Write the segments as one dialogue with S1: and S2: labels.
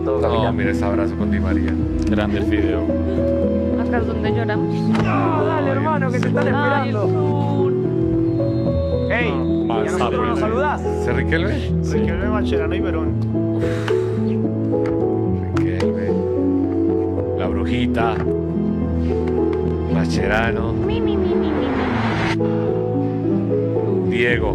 S1: todo
S2: No,
S1: caminando.
S2: mira ese abrazo con Di María.
S3: Grande el video.
S4: Acá es donde lloramos.
S1: No, dale, hermano, que te están
S4: Ay, el
S1: esperando.
S4: Kun.
S1: ¡Ey!
S3: Más
S1: ¿Y a nosotros
S3: Napoli.
S1: nos saludás?
S2: ¿Se Riquelme?
S1: Riquelme, Mascherano y Verón.
S2: Riquelme. La Brujita. Mascherano. Diego.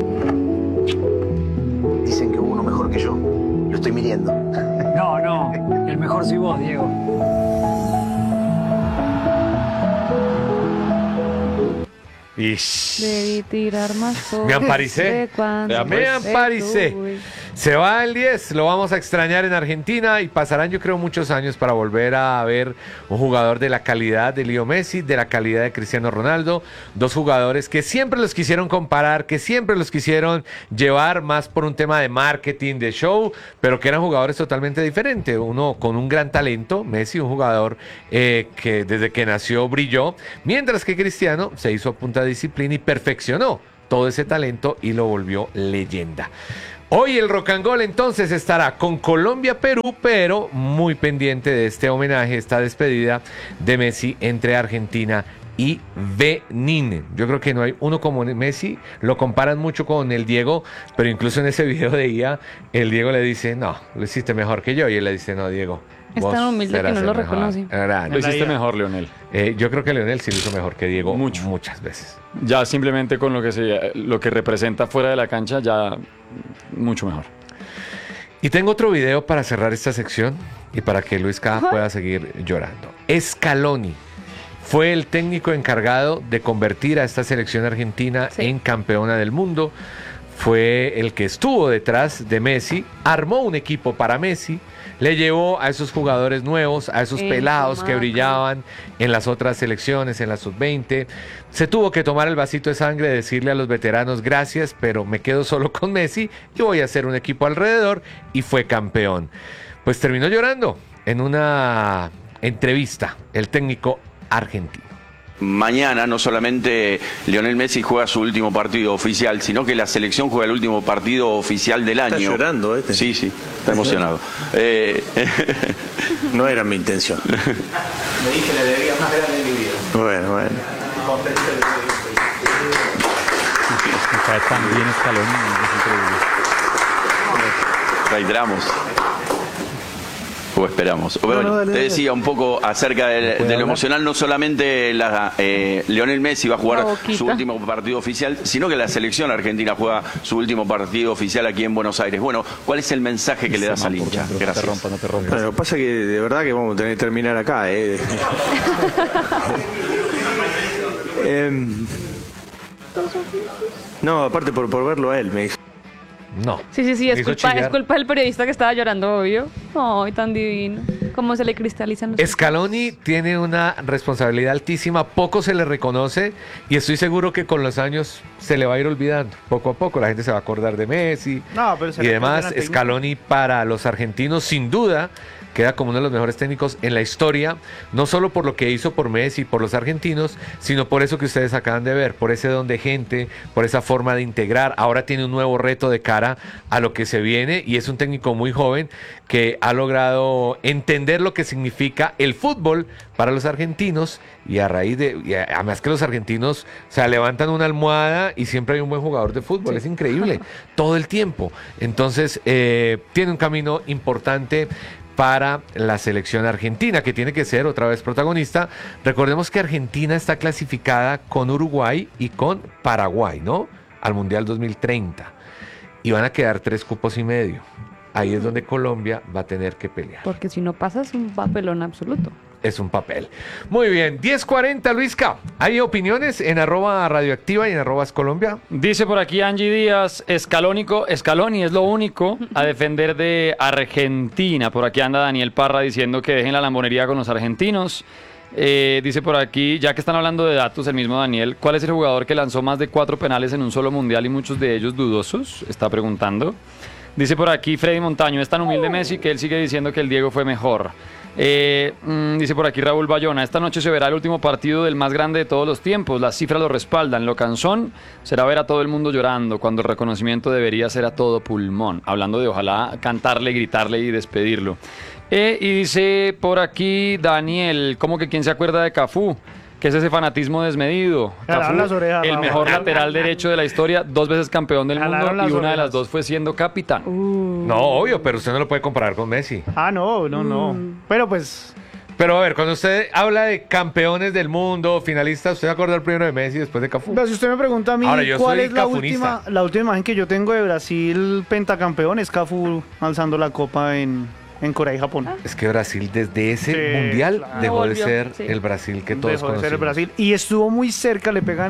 S5: Dicen que hubo uno mejor que yo. Lo estoy midiendo.
S6: No, no. El mejor soy vos, Diego.
S2: Ish.
S4: Debí tirar más
S2: Me amparicé. Me amparicé. Se va el 10, lo vamos a extrañar en Argentina y pasarán yo creo muchos años para volver a ver un jugador de la calidad de Leo Messi, de la calidad de Cristiano Ronaldo, dos jugadores que siempre los quisieron comparar, que siempre los quisieron llevar más por un tema de marketing, de show, pero que eran jugadores totalmente diferentes, uno con un gran talento, Messi, un jugador que desde que nació brilló, mientras que Cristiano se hizo a punta de disciplina y perfeccionó todo ese talento y lo volvió leyenda. Hoy el Rock and Roll entonces estará con Colombia-Perú, pero muy pendiente de este homenaje, esta despedida de Messi entre Argentina y Benín. Yo creo que no hay uno como Messi, lo comparan mucho con el Diego, pero incluso en ese video de IA, el Diego le dice, no, lo hiciste mejor que yo, y él le dice, no, Diego.
S4: Es
S2: vos
S4: tan humilde que
S2: serás
S4: no
S2: el
S4: lo
S2: mejor".
S4: reconoce.
S2: Grande.
S3: Lo hiciste mejor, Leonel.
S2: Yo creo que Leonel sí lo hizo mejor que Diego
S3: Mucho.
S2: muchas veces.
S3: Ya simplemente con lo que representa fuera de la cancha, ya mucho mejor.
S2: Y tengo otro video para cerrar esta sección y para que Luis Caja pueda seguir llorando. Scaloni fue el técnico encargado de convertir a esta selección argentina en campeona del mundo. Fue el que estuvo detrás de Messi, armó un equipo para Messi, le llevó a esos jugadores nuevos, a esos pelados que brillaban en las otras selecciones, en la sub-20. Se tuvo que tomar el vasito de sangre, decirle a los veteranos gracias, pero me quedo solo con Messi y voy a hacer un equipo alrededor, y fue campeón. Pues terminó llorando en una entrevista el técnico argentino.
S7: Mañana no solamente Lionel Messi juega su último partido oficial, sino que la selección juega el último partido oficial del año.
S5: Está llorando este.
S7: Sí, sí, está emocionado.
S5: No era mi intención.
S1: Me dije la alegría más grande de mi vida.
S5: Bueno.
S3: Me cae tan bien Scaloni, es increíble.
S7: Reiteramos. O esperamos. Bueno,
S5: dale,
S7: te
S5: dale.
S7: decía un poco acerca de lo emocional. No solamente Lionel Messi va a jugar su último partido oficial, sino que la selección argentina juega su último partido oficial aquí en Buenos Aires. Bueno, ¿cuál es el mensaje que le das al hincha? Gracias.
S3: No te rompas.
S5: Bueno, pasa que de verdad que vamos a tener que terminar acá, No, aparte por verlo a él, me dijo.
S2: No.
S4: Sí,
S2: Me
S4: es
S2: hizo
S4: culpa
S2: chillar.
S4: del periodista que estaba llorando, obvio. Ay, tan divino. Cómo se le cristalizan los...
S2: Scaloni tiene una responsabilidad altísima, poco se le reconoce y estoy seguro que con los años se le va a ir olvidando. Poco a poco la gente se va a acordar de Messi y demás. Scaloni para los argentinos sin duda queda como uno de los mejores técnicos en la historia, no solo por lo que hizo por Messi, por los argentinos, sino por eso que ustedes acaban de ver, por ese don de gente, por esa forma de integrar. Ahora tiene un nuevo reto de cara a lo que se viene y es un técnico muy joven que ha logrado entender lo que significa el fútbol para los argentinos y a raíz de, y además que los argentinos, o sea, levantan una almohada y siempre hay un buen jugador de fútbol, es increíble, todo el tiempo. Entonces, tiene un camino importante para la selección argentina, que tiene que ser otra vez protagonista. Recordemos que Argentina está clasificada con Uruguay y con Paraguay, ¿no? Al Mundial 2030. Y van a quedar 3 cupos y medio. Ahí es donde Colombia va a tener que pelear.
S4: Porque si no pasa es un papelón absoluto.
S2: Es un papel. Muy bien, 10:40, Luisca. ¿Hay opiniones en @radioactiva y en @Colombia?
S3: Dice por aquí Angie Díaz, Scaloni es lo único a defender de Argentina. Por aquí anda Daniel Parra diciendo que dejen la lambonería con los argentinos. Dice por aquí, ya que están hablando de datos, el mismo Daniel, ¿cuál es el jugador que lanzó más de 4 penales en un solo mundial y muchos de ellos dudosos? Está preguntando. Dice por aquí Freddy Montaño, es tan humilde Messi que él sigue diciendo que el Diego fue mejor. Dice por aquí Raúl Bayona, esta noche se verá el último partido del más grande de todos los tiempos, las cifras lo respaldan, lo cansón será ver a todo el mundo llorando, cuando el reconocimiento debería ser a todo pulmón, hablando de ojalá cantarle, gritarle y despedirlo. Y dice por aquí Daniel, ¿cómo que quién se acuerda de Cafú? ¿Qué es ese fanatismo desmedido? Cafú,
S1: las orejas,
S3: el
S1: Raúl.
S3: mejor lateral derecho de la historia, 2 veces campeón del mundo y una de las 2 fue siendo capitán.
S2: No, obvio, pero usted no lo puede comparar con Messi.
S1: No. Pero pues...
S2: Pero a ver, cuando usted habla de campeones del mundo, finalistas, ¿usted va a acordar primero de Messi y después de Cafú?
S1: Pero si usted me pregunta a mí
S2: Ahora, yo
S1: cuál
S2: soy
S1: es la
S2: cafunista.
S1: última imagen que yo tengo de Brasil pentacampeón, es Cafú alzando la copa en Corea y Japón.
S2: Es que Brasil desde ese
S1: Sí,
S2: mundial
S1: claro.
S2: dejó de
S4: Volvió,
S2: ser
S4: sí.
S2: el Brasil que todos
S1: Dejó de ser el
S2: conocimos.
S1: Brasil. Y estuvo muy cerca, le pegan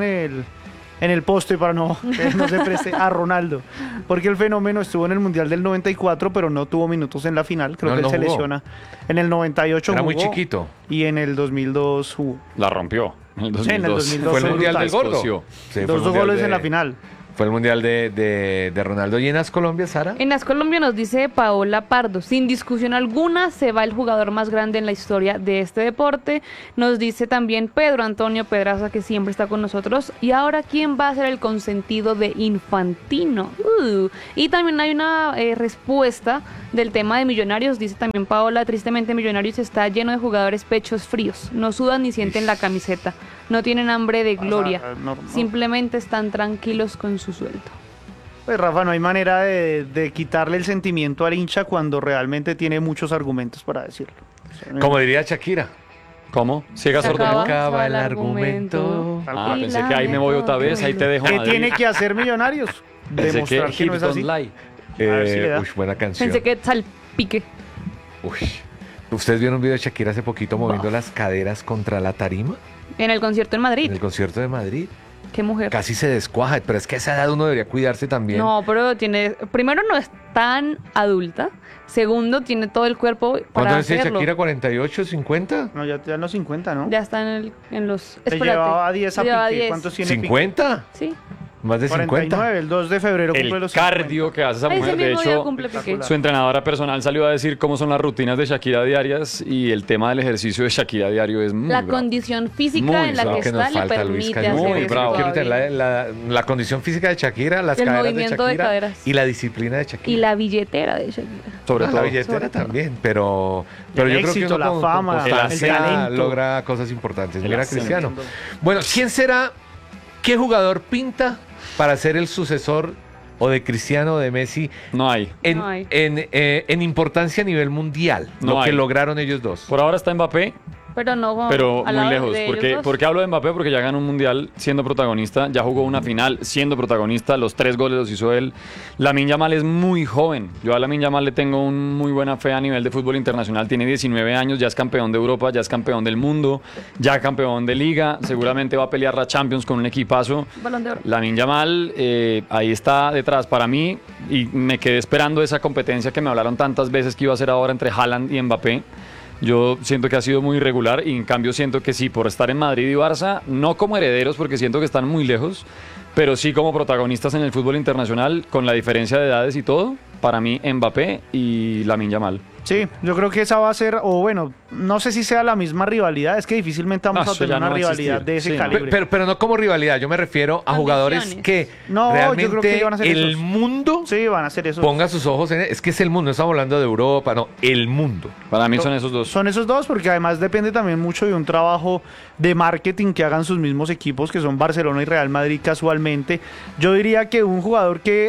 S1: en el poste para que no se preste a Ronaldo. Porque el fenómeno estuvo en el Mundial del 94, pero no tuvo minutos en la final. Creo
S2: No,
S1: que él
S2: no
S1: se
S2: jugó.
S1: lesiona. En el 98
S2: Era
S1: jugó.
S2: muy chiquito.
S1: Y en el 2002 jugó.
S3: La rompió en el
S1: Sí, en el 2002
S2: Fue el
S1: fue
S2: mundial
S1: brutal.
S2: del gordo.
S3: Escoció.
S2: Sí, fue el
S1: Dos
S2: mundial
S1: goles
S2: de-
S1: en la final.
S2: Fue el mundial de Ronaldo. ¿Y en las Colombia, Sara?
S4: En las Colombia nos dice Paola Pardo, sin discusión alguna se va el jugador más grande en la historia de este deporte. Nos dice también Pedro Antonio Pedraza, que siempre está con nosotros. Y ahora, ¿quién va a ser el consentido de Infantino? Y también hay una respuesta del tema de Millonarios. Dice también Paola, tristemente Millonarios está lleno de jugadores pechos fríos. No sudan ni sienten la camiseta. No tienen hambre de gloria.
S1: normal.
S4: Simplemente están tranquilos con su sueldo.
S1: Pues Rafa, no hay manera de quitarle el sentimiento al hincha cuando realmente tiene muchos argumentos para decirlo. O sea,
S2: Como diría Shakira.
S3: ¿Cómo? ¿Ciega
S4: Se
S3: sordomuda?
S2: acaba el argumento.
S3: Ah, pensé que ahí me voy otra vez, ahí te dejo
S1: ¿Qué
S3: Madrid.
S1: tiene que hacer Millonarios?
S3: Pensé
S1: Demostrar que no es
S3: Hips
S1: así.
S3: Don't Lie.
S1: A ver si le da.
S2: Buena canción.
S4: Pensé que salpique.
S2: Uy. ¿Ustedes vieron un video de Shakira hace poquito moviendo las caderas contra la tarima?
S4: En el concierto en Madrid.
S2: En el concierto de Madrid.
S4: Qué mujer.
S2: Casi se descuaja, pero es que a esa edad uno debería cuidarse también.
S4: No, pero primero no es tan adulta. Segundo, tiene todo el cuerpo
S2: ¿Cuánto
S4: para
S2: decía
S4: hacerlo.
S2: Shakira? ¿48, 50?
S1: No, ya en los 50, ¿no?
S4: Ya está en los...
S1: Le llevaba 10 a
S4: Llevaba
S1: Piqué.
S4: 10.
S1: ¿Cuántos tiene Piqué?
S2: ¿50?
S4: Sí.
S2: Más de 50.
S1: 49, el 2 de febrero cumple
S3: El
S1: los
S3: cardio que hace esa
S4: Ese
S3: mujer, de
S4: mismo día
S3: hecho,
S4: cumple Piqué.
S3: su entrenadora personal salió a decir cómo son las rutinas de Shakira diarias y el tema del ejercicio de Shakira diario es muy
S4: La
S3: bravo.
S4: condición física
S3: Muy
S4: en la
S3: bravo.
S4: que
S2: Que nos
S4: está le
S2: falta, Luis
S4: permite
S2: Cañón.
S4: hacer
S3: Muy
S4: eso
S3: bravo.
S2: Quiero
S4: todavía.
S2: tener la condición física de Shakira, las
S4: El
S2: caderas de
S4: movimiento de
S2: Shakira
S4: caderas.
S2: y la disciplina de Shakira.
S4: Y la billetera de Shakira.
S3: Sobre
S2: La
S3: todo.
S2: billetera
S4: Sobre todo.
S2: también, pero
S1: El
S2: yo creo que
S1: éxito,
S2: uno
S1: la
S2: con
S1: fama,
S3: el
S2: constancia
S1: talento.
S2: logra cosas importantes.
S3: El
S2: Mira,
S3: acento.
S2: Cristiano. Bueno, ¿quién será, qué jugador pinta para ser el sucesor o de Cristiano o de Messi
S3: No hay.
S2: en,
S4: No hay.
S2: en importancia a nivel mundial?
S3: No
S2: lo que
S3: hay.
S2: lograron ellos dos.
S3: Por ahora está Mbappé,
S4: Pero no
S3: pero
S4: al
S3: muy
S4: lado
S3: lejos.
S4: de
S3: Porque,
S4: ellos dos.
S3: ¿por qué hablo de Mbappé? Porque ya ganó un mundial siendo protagonista, ya jugó una final siendo protagonista, los 3 goles los hizo él. Lamine Yamal es muy joven. Yo a Lamine Yamal le tengo muy buena fe a nivel de fútbol internacional. Tiene 19 años, ya es campeón de Europa, ya es campeón del mundo, ya campeón de Liga. Seguramente va a pelear la Champions con un equipazo.
S4: Balón de oro.
S3: Lamine Yamal ahí está detrás para mí y me quedé esperando esa competencia que me hablaron tantas veces que iba a ser ahora entre Haaland y Mbappé. Yo siento que ha sido muy irregular y en cambio siento que sí, por estar en Madrid y Barça, no como herederos porque siento que están muy lejos, pero sí como protagonistas en el fútbol internacional con la diferencia de edades y todo, para mí Mbappé y Lamine Yamal.
S1: Sí, yo creo que esa va a ser, o bueno, no sé si sea la misma rivalidad, es que difícilmente vamos
S3: No,
S1: a
S3: eso
S1: tener
S3: ya
S1: una
S3: no va a
S1: rivalidad
S3: existir.
S1: de ese
S3: Sí, no.
S1: calibre.
S2: Pero no como rivalidad, yo me refiero a jugadores
S4: Condiciones.
S2: que
S1: No, yo
S2: realmente
S1: creo que van a ser
S2: el
S1: esos.
S2: mundo
S1: Sí, van a ser esos.
S2: ponga sus ojos en él. Es que es el mundo, no estamos hablando de Europa, no, el mundo.
S3: Para mí son esos dos.
S1: Son esos dos, porque además depende también mucho de un trabajo de marketing que hagan sus mismos equipos, que son Barcelona y Real Madrid casualmente. Yo diría que un jugador que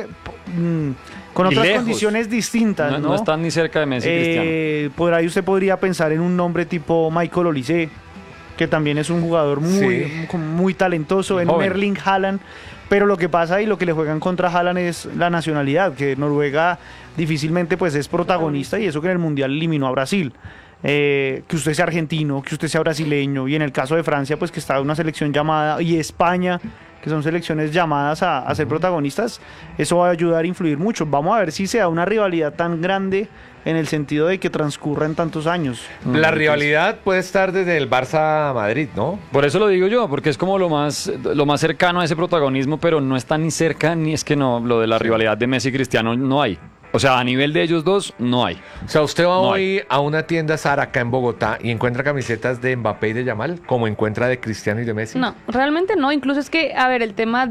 S1: con
S3: Y
S1: otras
S3: lejos.
S1: condiciones distintas,
S3: No,
S1: ¿no?
S3: no están ni cerca de Messi y Cristiano.
S1: Por ahí usted podría pensar en un nombre tipo Michael Olise, que también es un jugador muy talentoso, en un
S3: Joven.
S1: Erling Haaland. Pero lo que pasa y lo que le juegan contra Haaland es la nacionalidad, que Noruega difícilmente pues es protagonista y eso que en el Mundial eliminó a Brasil. Que usted sea argentino, que usted sea brasileño y en el caso de Francia pues que está una selección llamada y España que son selecciones llamadas a ser protagonistas, eso va a ayudar a influir mucho. Vamos a ver si se da una rivalidad tan grande en el sentido de que transcurran tantos años.
S2: La rivalidad puede estar desde el Barça a Madrid, ¿no?
S3: Por eso lo digo yo, porque es como lo más cercano a ese protagonismo, pero no está ni cerca, ni es que no, lo de la rivalidad de Messi y Cristiano no hay. O sea, a nivel de ellos dos, no hay.
S2: O sea, usted va
S3: No
S2: hoy a una tienda Zara acá en Bogotá y encuentra camisetas de Mbappé y de Yamal, como encuentra de Cristiano y de Messi.
S4: No, realmente no. Incluso es que, a ver, el tema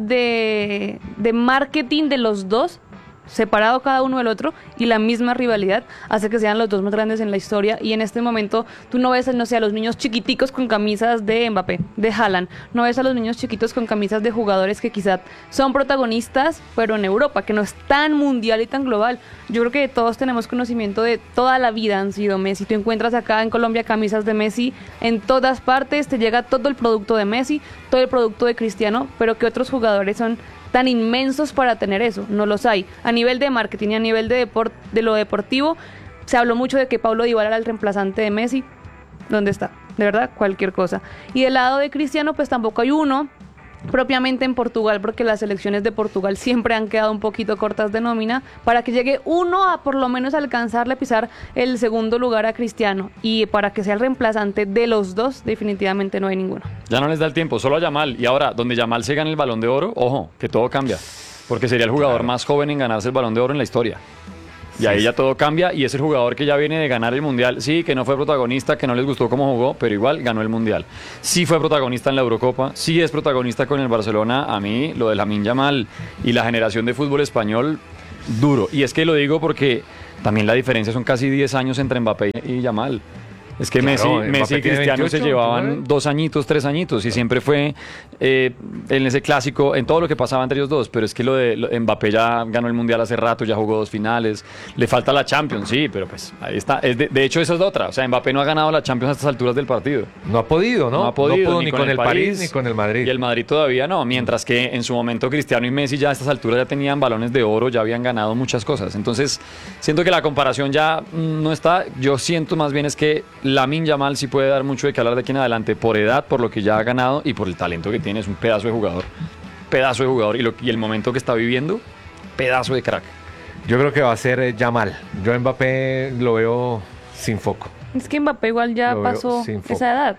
S4: de marketing de los dos, separado cada uno del otro, y la misma rivalidad hace que sean los dos más grandes en la historia. Y en este momento tú no ves, no sé, a los niños chiquiticos con camisas de Mbappé, de Haaland, no ves a los niños chiquitos con camisas de jugadores que quizás son protagonistas, pero en Europa, que no es tan mundial y tan global. Yo creo que todos tenemos conocimiento de toda la vida han sido Messi. Tú encuentras acá en Colombia camisas de Messi en todas partes, te llega todo el producto de Messi, todo el producto de Cristiano, pero que otros jugadores son tan inmensos para tener eso, no los hay. A nivel de marketing y a nivel de lo deportivo, se habló mucho de que Paulo Dybala era el reemplazante de Messi. ¿Dónde está? De verdad, cualquier cosa. Y del lado de Cristiano, pues tampoco hay uno propiamente en Portugal, porque las selecciones de Portugal siempre han quedado un poquito cortas de nómina, para que llegue uno a por lo menos alcanzarle a pisar el segundo lugar a Cristiano, y para que sea el reemplazante de los dos, definitivamente no hay ninguno.
S3: Ya no les da el tiempo, solo a Yamal. Y ahora, donde Yamal se gane el Balón de Oro, ojo, que todo cambia, porque sería el jugador más joven en ganarse el Balón de Oro en la historia. Y ahí ya todo cambia y es el jugador que ya viene de ganar el Mundial. Sí, que no fue protagonista, que no les gustó cómo jugó, pero igual ganó el Mundial. Sí fue protagonista en la Eurocopa, sí es protagonista con el Barcelona. A mí, lo de Lamine Yamal y la generación de fútbol español, duro. Y es que lo digo porque también la diferencia son casi 10 años entre Mbappé y Yamal. Es que
S2: Claro,
S3: Messi y Cristiano
S2: 28,
S3: se llevaban
S2: 29.
S3: 2 añitos, 3 añitos y siempre fue en ese clásico, en todo lo que pasaba entre ellos dos. Pero es que Mbappé ya ganó el Mundial hace rato, ya jugó 2 finales, le falta la Champions, sí, pero pues ahí está. De hecho, esa es otra. O sea, Mbappé no ha ganado la Champions a estas alturas del partido.
S2: No ha podido, ¿no?
S3: No ha podido,
S2: pudo ni con el París ni con el Madrid.
S3: Y el Madrid todavía no, mientras que en su momento Cristiano y Messi ya a estas alturas ya tenían balones de oro, ya habían ganado muchas cosas. Entonces, siento que la comparación ya no está. Yo siento más bien es que Lamine Yamal sí puede dar mucho de qué hablar de aquí en adelante, por edad, por lo que ya ha ganado y por el talento que tiene. Es un pedazo de jugador. Pedazo de jugador. Y el momento que está viviendo, pedazo de crack.
S2: Yo creo que va a ser Yamal. Yo a Mbappé lo veo sin foco.
S4: Es que Mbappé igual ya
S2: Lo veo
S4: pasó
S2: sin foco.
S4: esa edad.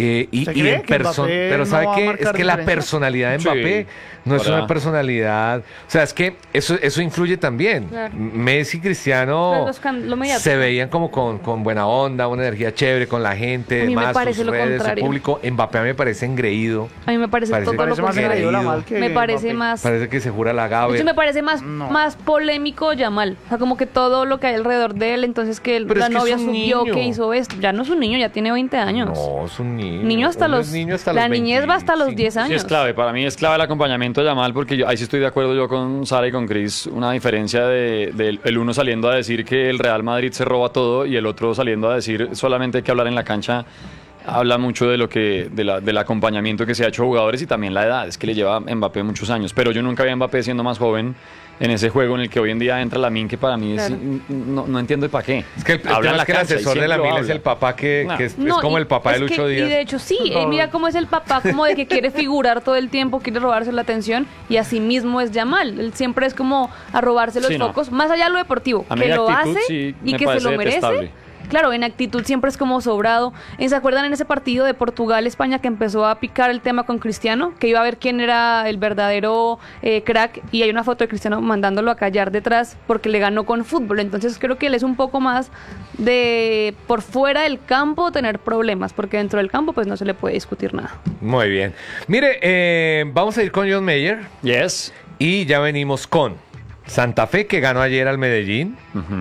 S2: Y
S1: ¿Usted cree
S2: en
S1: que Mbappé
S2: pero
S1: no
S2: ¿sabe
S1: va a
S2: qué?
S1: marcar
S2: Es que la
S1: diferencia?
S2: personalidad de Mbappé no es
S3: para-
S2: una personalidad. O sea, es que eso influye también.
S4: Claro.
S2: Messi y Cristiano
S4: Lo mediático.
S2: se veían como con buena onda, una energía chévere con la gente,
S4: A mí me
S2: demás,
S4: parece
S2: sus
S4: lo
S2: redes, su
S4: contrario.
S2: público. Mbappé a mí me parece engreído.
S4: A mí me parece todo lo
S1: Parece más
S2: engreído.
S1: engreído
S4: contrario.
S1: Yamal que
S4: Me parece
S1: Mbappé.
S4: más...
S2: Parece que se jura la
S4: De
S2: agave.
S4: hecho, me parece más,
S1: No.
S4: más polémico Yamal. O sea, como que todo lo que hay alrededor de él, entonces que
S2: Pero
S4: la
S2: es que
S4: novia
S2: es un
S4: subió
S2: niño.
S4: que hizo esto. Ya no es un niño, ya tiene 20 años.
S2: No, es un niño.
S4: Niño hasta
S2: Uno
S4: los...
S2: es niño hasta
S4: la
S2: los
S4: niñez va hasta los 10
S3: Sí,
S4: años.
S3: es clave. Para mí es clave el acompañamiento a Yamal porque ahí sí estoy de acuerdo yo con Sara y con Chris. Una diferencia de el uno saliendo a decir que el Real Madrid se roba todo y el otro saliendo a decir solamente hay que hablar en la cancha. Habla mucho de del acompañamiento que se ha hecho a jugadores y también la edad. Es que le lleva a Mbappé muchos años. Pero yo nunca vi a Mbappé siendo más joven en ese juego en el que hoy en día entra Lamine, que para mí
S4: Claro.
S3: no entiendo el para qué.
S2: Es que el
S3: Habla
S2: tema
S3: en
S2: es que el
S3: cancha y
S2: asesor de
S3: siempre lo
S2: Lamine es
S3: habla.
S2: el papá que
S3: No.
S2: es
S4: No,
S2: como
S4: y
S2: el papá
S4: es
S2: de
S4: que-
S2: Lucho Díaz.
S4: Y de hecho sí, mira cómo es el papá, como de que quiere figurar todo el tiempo, quiere robarse la atención, y así mismo es Yamal. Él siempre es como a robarse los
S3: Sí, no.
S4: focos, más allá de lo deportivo,
S3: A mí
S4: que
S3: la
S4: lo
S3: actitud
S4: hace
S3: sí
S4: y
S3: me
S4: que se
S3: parece
S4: lo merece.
S3: detestable.
S4: Claro, en actitud siempre es como sobrado. ¿Se acuerdan en ese partido de Portugal-España que empezó a picar el tema con Cristiano? Que iba a ver quién era el verdadero crack, y hay una foto de Cristiano mandándolo a callar detrás porque le ganó con fútbol. Entonces creo que él es un poco más de por fuera del campo tener problemas, porque dentro del campo pues no se le puede discutir nada.
S2: Muy bien. Mire, vamos a ir con John Mayer
S3: Yes.
S2: y ya venimos con Santa Fe, que ganó ayer al Medellín.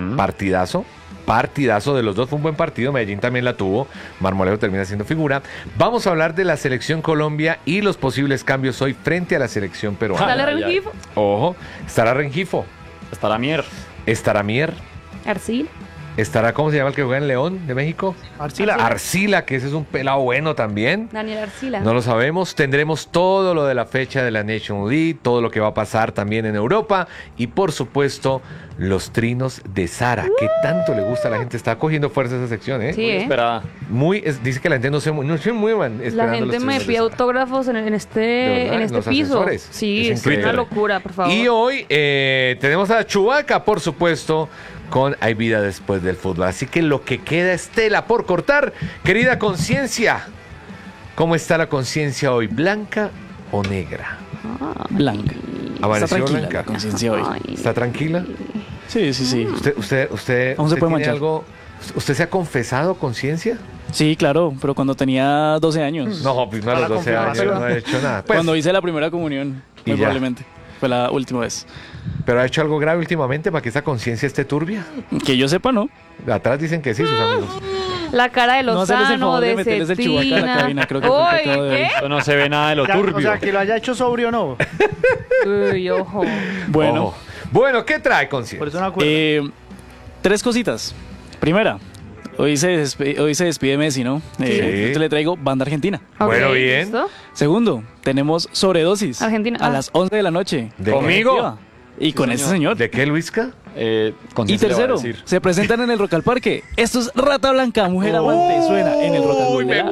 S2: Partidazo de los dos, fue un buen partido. Medellín también la tuvo. Marmolejo termina siendo figura. Vamos a hablar de la selección Colombia y los posibles cambios hoy frente a la selección peruana.
S4: Dale,
S3: ay, ay.
S4: Rengifo.
S2: Ojo, estará Rengifo,
S3: Estará Mier.
S2: estará Mier,
S4: Arcil.
S2: estará, ¿cómo se llama el que juega en León de México?
S1: Arcila.
S2: Arcila, que ese es un pelado bueno también.
S4: Daniel Arcila.
S2: No lo sabemos. Tendremos todo lo de la fecha de la Nation League, todo lo que va a pasar también en Europa y, por supuesto, los trinos de Sara, que tanto le gusta a la gente. Está cogiendo fuerza esa sección, ¿eh?
S4: Sí,
S3: Esperada.
S2: Dice que la gente no se muevan
S4: La
S2: esperando
S4: gente
S2: los
S4: me
S2: trinos de
S4: pide
S2: Sara.
S4: autógrafos en
S2: ¿De
S4: este
S2: verdad?
S4: en
S2: ¿En
S4: este
S2: los
S4: piso.
S2: ascensores?
S4: Sí,
S2: Es
S4: es una
S2: increíble.
S4: locura, por favor.
S2: Y hoy tenemos a Chubaca, por supuesto, con Hay Vida Después del Fútbol. Así que lo que queda es tela por cortar. Querida conciencia, ¿cómo está la conciencia hoy? ¿Blanca o negra?
S3: Blanca.
S2: Amaneció
S3: Está tranquila
S2: blanca.
S3: la conciencia hoy.
S4: Ay.
S2: ¿Está tranquila?
S8: Sí.
S2: ¿Usted
S8: Aún se puede
S2: tiene
S8: manchar.
S2: algo? ¿Usted se ha confesado conciencia?
S8: Sí, claro, pero cuando tenía 12 años.
S2: No, pues no a los 12 años no he hecho nada. Pues,
S8: Cuando hice la primera comunión,
S2: Y
S8: muy
S2: ya.
S8: probablemente. Fue la última vez.
S2: ¿Pero ha hecho algo grave últimamente para que esa conciencia esté turbia?
S8: Que yo sepa, ¿no?
S2: Atrás dicen que sí, sus amigos.
S4: La cara de
S8: No hacerles el
S4: Lozano,
S8: favor de
S4: de
S8: meterles el Chewbacca a la
S4: Cetina.
S8: cabina, creo que fue el pecado de
S4: Uy,
S8: hoy.
S3: Eso no se ve nada de lo
S1: Ya,
S3: turbio.
S1: o sea, que lo haya hecho sobrio no.
S4: ¿qué? Uy, ojo.
S8: Bueno,
S2: Ojo. Bueno, ¿qué trae conciencia?
S1: Por eso no acuerdo.
S8: 3 cositas. Primera, hoy se despide Messi, ¿no? Yo le traigo banda argentina.
S2: Bueno,
S4: Ok,
S2: bien.
S4: ¿listo?
S8: Segundo, tenemos sobredosis.
S4: Argentina.
S8: A las 11 de la noche.
S2: ¿De
S3: ¿Conmigo?
S8: Y con ese señor.
S2: ¿De qué, Luisca?
S8: Y
S3: Conciencia le va a
S8: tercero,
S3: decir.
S8: se presentan en el Rock al Parque. Esto es Rata Blanca, Mujer Amante. Suena en el Rock al Parque.